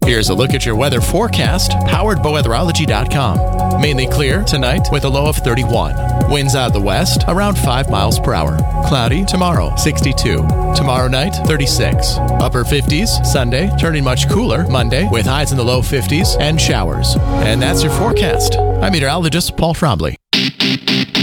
Here's a look at your weather forecast, powered by weatherology.com. Mainly clear tonight with a low of 31. Winds out of the west around 5 miles per hour. Cloudy tomorrow, 62. Tomorrow night, 36. Upper 50s Sunday, turning much cooler Monday with highs in the low 50s and showers. And that's your forecast. I'm meteorologist Paul Trombley.